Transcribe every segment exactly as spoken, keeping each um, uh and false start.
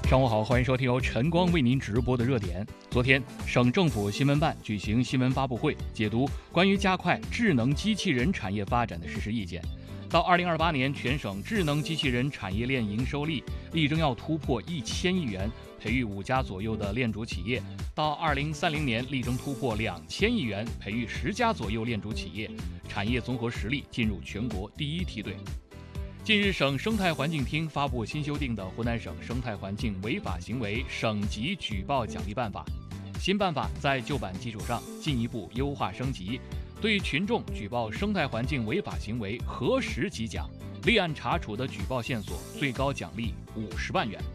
上午好，欢迎收听由晨光为您直播的热点。昨天，省政府新闻办举行新闻发布会，解读关于加快智能机器人产业发展的实施意见。到二零二八年，全省智能机器人产业链营收力力争要突破一千亿元，培育五家左右的链主企业；到二零三零年，力争突破两千亿元，培育十家左右链主企业，产业综合实力进入全国第一梯队。近日，省生态环境厅发布新修订的《湖南省生态环境违法行为省级举报奖励办法》。新办法在旧版基础上进一步优化升级，对群众举报生态环境违法行为核实即奖，立案查处的举报线索最高奖励五十万元。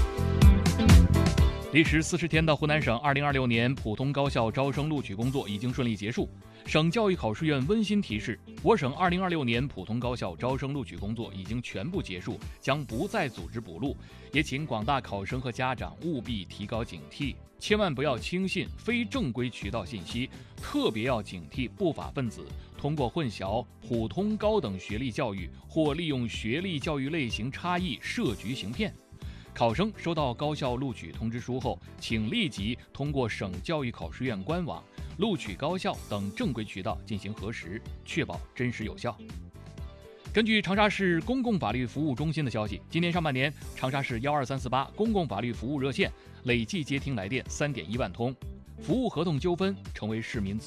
历时四十天的湖南省二零二六年普通高校招生录取工作已经顺利结束。省教育考试院温馨提示，我省二零二六年普通高校招生录取工作已经全部结束，将不再组织补录，也请广大考生和家长务必提高警惕，千万不要轻信非正规渠道信息，特别要警惕不法分子通过混淆普通高等学历教育或利用学历教育类型差异设局行骗。考生收到高校录取通知书后，请立即通过省教育考试院官网、录取高校等正规渠道进行核实，确保真实有效。根据长沙市公共法律服务中心的消息，今年上半年，长沙市幺二三四八公共法律服务热线累计接听来电三点一万通，服务合同纠纷成为市民